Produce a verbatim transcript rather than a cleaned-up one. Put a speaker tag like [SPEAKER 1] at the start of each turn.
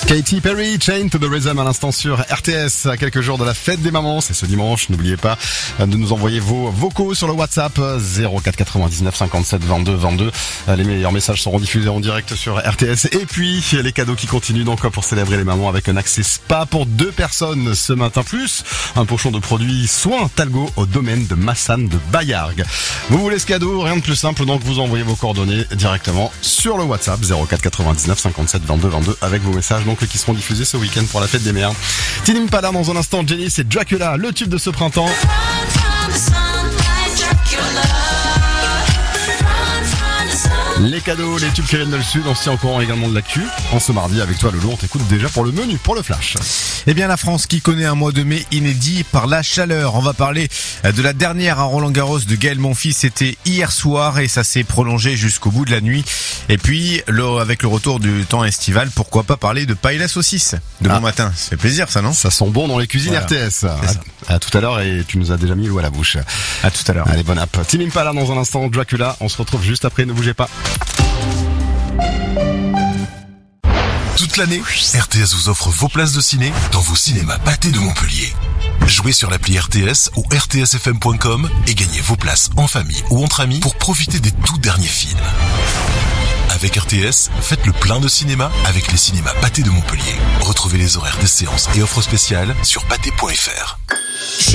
[SPEAKER 1] Katy Perry, Chain to the Rhythm à l'instant sur R T S, à quelques jours de la fête des mamans, c'est ce dimanche. N'oubliez pas de nous envoyer vos vocaux sur le WhatsApp zéro quatre quatre-vingt-dix-neuf cinquante-sept vingt-deux vingt-deux. Les meilleurs messages seront diffusés en direct sur R T S. Et puis les cadeaux qui continuent donc pour célébrer les mamans avec un accès spa pour deux personnes ce matin, plus un pochon de produits soins Talgo au domaine de Massane de Bayargues. Vous voulez ce cadeau, rien de plus simple, donc vous envoyez vos coordonnées directement sur le WhatsApp zéro quatre quatre-vingt-dix-neuf cinquante-sept vingt-deux vingt-deux avec vos messages donc qui seront diffusés ce week-end pour la fête des mères. Tini Impala dans un instant, Jenny, c'est Dracula, le tube de ce printemps. Les cadeaux, les tubes qui viennent dans le sud, on se tient au courant également de l'actu. En ce mardi avec toi Loulou, on t'écoute déjà pour le menu, pour le flash.
[SPEAKER 2] Eh bien la France qui connaît un mois de mai inédit par la chaleur. On va parler de la dernière à Roland-Garros de Gaël Monfils, c'était hier soir et ça s'est prolongé jusqu'au bout de la nuit. Et puis le, avec le retour du temps estival, pourquoi pas parler de paille la saucisse de ah. bon matin. Ça fait plaisir ça, non?
[SPEAKER 1] Ça sent bon dans les cuisines voilà. R T S. À, à tout à l'heure, et tu nous as déjà mis l'eau à la bouche.
[SPEAKER 2] À tout à l'heure.
[SPEAKER 1] Allez, bonne app. Tini Impala dans un instant, Dracula. On se retrouve juste après, ne bougez pas.
[SPEAKER 3] Toute l'année, R T S vous offre vos places de ciné dans vos cinémas Pathé de Montpellier. Jouez sur l'appli R T S ou r t s f m point com et gagnez vos places en famille ou entre amis pour profiter des tout derniers films. Avec R T S, faites le plein de cinéma avec les cinémas Pathé de Montpellier. Retrouvez les horaires des séances et offres spéciales sur pathé point f r.